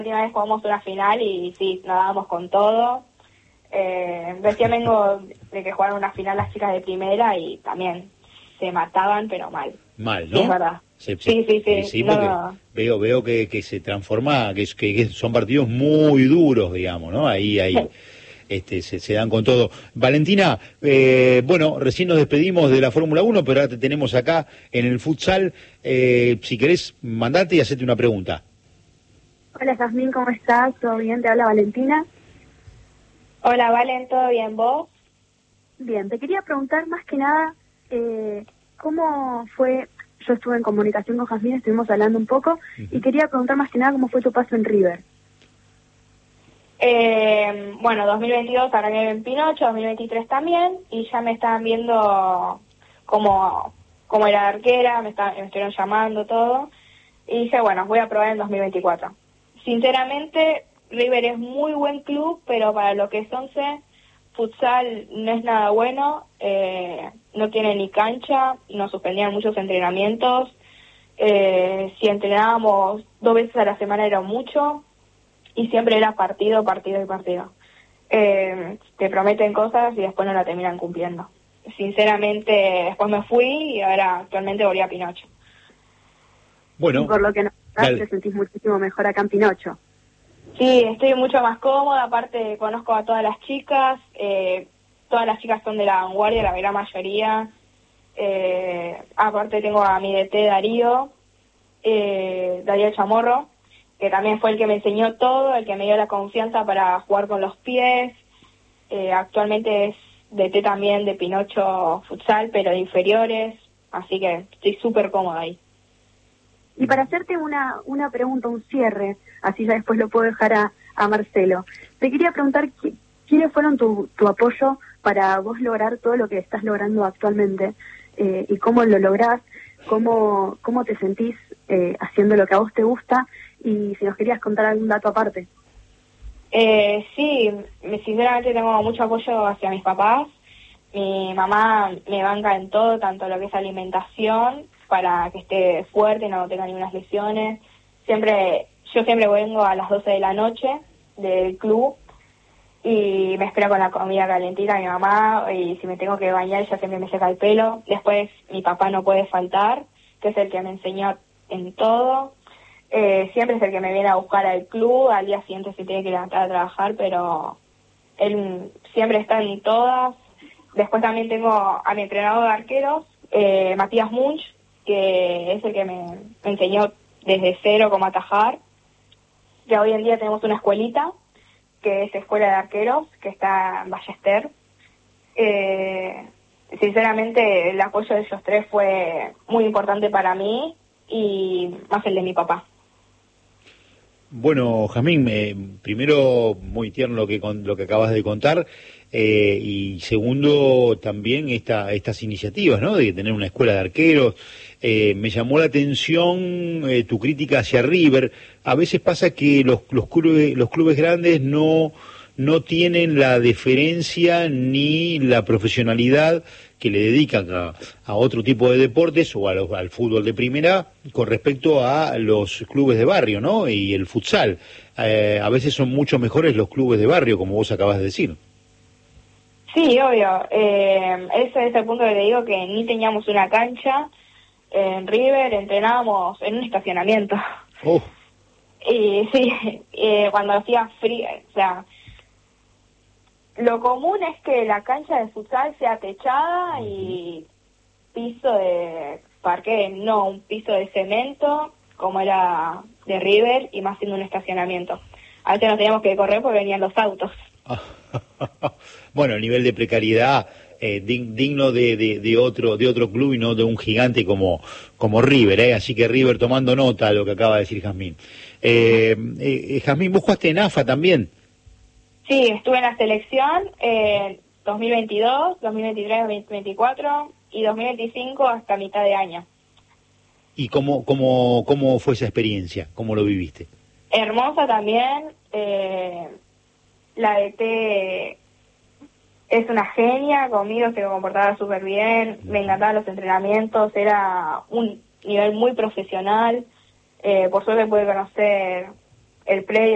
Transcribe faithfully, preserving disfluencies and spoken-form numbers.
última vez jugamos una final y sí, nadábamos con todo. Eh, recién vengo de que jugaron una final las chicas de primera y también se mataban, pero mal. Mal, ¿no? Sí, es verdad. Se, se, sí, sí, sí. eh, sí no, porque no. veo veo que, que se transforma, que, que, que son partidos muy duros, digamos, ¿no? Ahí, ahí. Este, se, se dan con todo. Valentina, eh, bueno, recién nos despedimos de la Fórmula uno, pero ahora te tenemos acá en el futsal. Eh, si querés, mandate y hacete una pregunta. Hola, Jazmín, ¿cómo estás? ¿Todo bien? Te habla Valentina. Hola, Valen, ¿todo bien? ¿Vos? Bien, te quería preguntar más que nada, eh, ¿cómo fue? Yo estuve en comunicación con Jazmín, estuvimos hablando un poco, uh-huh. y quería preguntar más que nada cómo fue tu paso en River. Eh, bueno, dos mil veintidós arranqué en Pinocho, dos mil veintitrés también, y ya me estaban viendo cómo, cómo era arquera, me, está, me estuvieron llamando, todo, y dije, bueno, voy a probar en dos mil veinticuatro. Sinceramente, River es muy buen club, pero para lo que es once, futsal no es nada bueno, eh, no tiene ni cancha, nos suspendían muchos entrenamientos, eh, si entrenábamos dos veces a la semana era mucho, y siempre era partido, partido y partido. Eh, te prometen cosas y después no la terminan cumpliendo. Sinceramente, después me fui y ahora actualmente volví a Pinocho. Bueno, y por lo que nos te sentís muchísimo mejor acá en Pinocho. Sí, estoy mucho más cómoda, aparte conozco a todas las chicas, eh, todas las chicas son de la vanguardia, la gran mayoría. Eh, aparte tengo a mi D T Darío, eh, Darío Chamorro, que también fue el que me enseñó todo, el que me dio la confianza para jugar con los pies. Eh, actualmente es D T también de Pinocho Futsal, pero de inferiores, así que estoy súper cómoda ahí. Y para hacerte una una pregunta, un cierre, así ya después lo puedo dejar a, a Marcelo, te quería preguntar qui, quiénes fueron tu, tu apoyo para vos lograr todo lo que estás logrando actualmente, eh, y cómo lo lográs, cómo, cómo te sentís eh, haciendo lo que a vos te gusta, y si nos querías contar algún dato aparte. Eh, sí, sinceramente tengo mucho apoyo hacia mis papás. Mi mamá me banca en todo, tanto lo que es alimentación, para que esté fuerte, no tenga ninguna lesiones. Siempre, yo siempre vengo a las doce de la noche del club y me espera con la comida calentita mi mamá, y si me tengo que bañar ella siempre me seca el pelo. Después mi papá no puede faltar, que es el que me enseñó en todo. Eh, siempre es el que me viene a buscar al club, al día siguiente se tiene que levantar a trabajar, pero él siempre está en todas. Después también tengo a mi entrenador de arqueros, eh, Matías Munch, que es el que me, me enseñó desde cero cómo atajar. Ya hoy en día tenemos una escuelita, que es Escuela de Arqueros, que está en Ballester. Eh, sinceramente, el apoyo de ellos tres fue muy importante para mí, y más el de mi papá. Bueno, Jazmín, eh, primero muy tierno lo que con, lo que acabas de contar, eh, y segundo también esta, estas iniciativas, ¿no? De tener una escuela de arqueros. Eh, me llamó la atención eh, tu crítica hacia River. A veces pasa que los, los clubes, los clubes grandes no no tienen la deferencia ni la profesionalidad que le dedican a, a otro tipo de deportes o a los, al fútbol de primera con respecto a los clubes de barrio, ¿no? Y el futsal. Eh, a veces son mucho mejores los clubes de barrio, como vos acabas de decir. Sí, obvio. Eh, ese es el punto que te digo, que ni teníamos una cancha. En River entrenábamos en un estacionamiento. Oh. Y sí, eh, cuando hacía frío, o sea, lo común es que la cancha de futsal sea techada y piso de parqué, no un piso de cemento, como era de River, y más siendo un estacionamiento. A veces nos teníamos que correr porque venían los autos. Bueno, el nivel de precariedad eh, digno de, de, de otro de otro club y no de un gigante como como River, ¿eh? Así que River tomando nota de lo que acaba de decir Jazmín. Eh, eh, Jazmín, ¿vos jugaste en A F A también? Sí, estuve en la selección eh, dos mil veintidós, dos mil veintitrés, dos mil veinticuatro y dos mil veinticinco hasta mitad de año. ¿Y cómo cómo cómo fue esa experiencia? ¿Cómo lo viviste? Hermosa también. Eh, la D T es una genia, conmigo se comportaba súper bien, me encantaban los entrenamientos, era un nivel muy profesional. Eh, por suerte pude conocer el predio